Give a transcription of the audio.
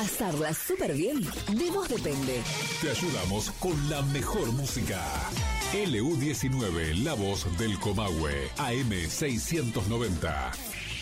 Pasarla súper bien, de vos depende. Te ayudamos con la mejor música. LU19, la voz del Comahue, AM690.